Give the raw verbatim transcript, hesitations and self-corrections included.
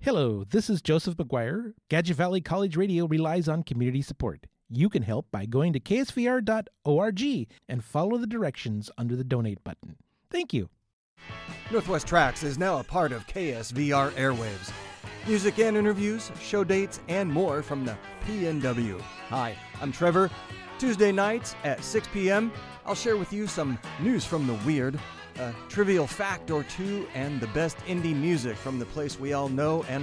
Hello, this is Joseph McGuire. Gadget Valley College Radio relies on community support. You can help by going to k s v r dot org and follow the directions under the donate button. Thank you. Northwest Tracks is now a part of K S V R Airwaves. Music and interviews, show dates, and more from the P N W. Hi, I'm Trevor. Tuesday nights at six p.m., I'll share with you some news from the weird, a trivial fact or two, and the best indie music from the place we all know and